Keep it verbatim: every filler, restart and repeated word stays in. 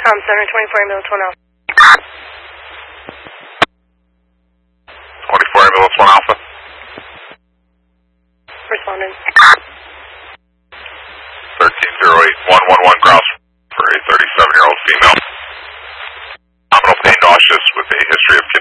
Um, seven twenty-four ambulance one alpha. twenty-four ambulance one alpha. Responding. thirteen zero eight one one one grouse for a thirty-seven year old female. Abdominal pain, nauseous with a history of